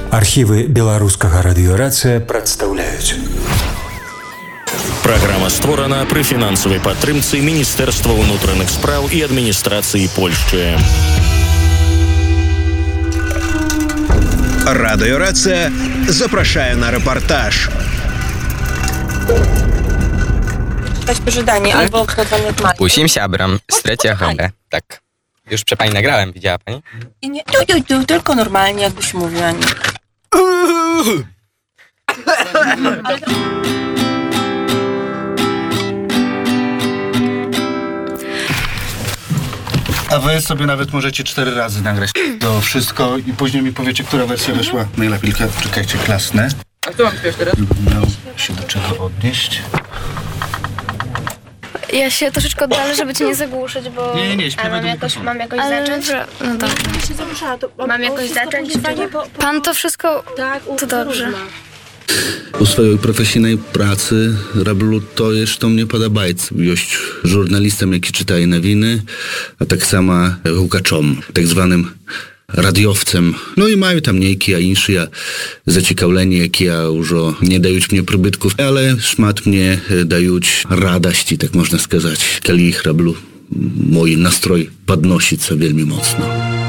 Архівы беларускага радыёрацыя прадстаўляюць. Праграма створана пры фінансавай падтрымцы Міністэрства ўнутраных спраў і адміністрацыі Польшчы. Радыёрацыя запрашае на рэпартаж. Усім сябрам z 3 B. Tak. Już przy pani nagrałem, widziała pani? Nie, tylko normalnie, jakbyś mówiła. Nie. A wy sobie nawet możecie 4 razy nagrać to wszystko i później mi powiecie, która wersja weszła najlepiej. Czekajcie, klasne. A co mam śpiewać teraz? Miał się do czego odnieść. Ja się troszeczkę oddalę, żeby cię nie zagłuszyć, bo... Nie, śpiewaj do Mam jakoś zacząć? No dobrze. Mam jakoś zacząć? Pan to wszystko... To dobrze. У своей професійній праці роблю те, що мені подобається. Є журналістом, який читає новини, а так само гукачом, так званим radiowcem. No i mają tam niektóre inne zaciekawienie, jakie już nie dają mnie przybytków, ale szmat mnie dają radości, tak można сказать, kiedy ich robię. Mój nastrój podnosi się bardzo mocno.